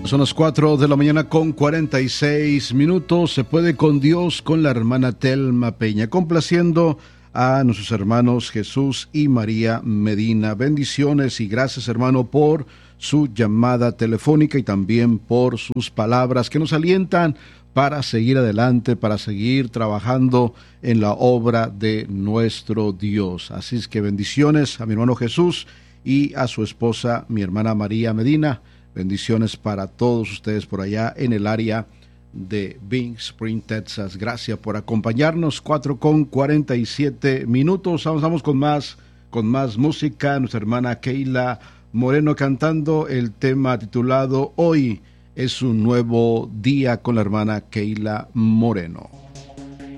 Son las 4 de la mañana con 46 minutos. Se puede con Dios, con la hermana Telma Peña, complaciendo a nuestros hermanos Jesús y María Medina. Bendiciones y gracias, hermano, por su llamada telefónica y también por sus palabras que nos alientan para seguir adelante, para seguir trabajando en la obra de nuestro Dios. Así es que bendiciones a mi hermano Jesús y a su esposa, mi hermana María Medina. Bendiciones para todos ustedes por allá en el área de Big Spring, Texas. Gracias por acompañarnos. 4:47 minutos. Vamos con más música. Nuestra hermana Keila Moreno cantando el tema titulado Hoy es un nuevo día, con la hermana Keila Moreno.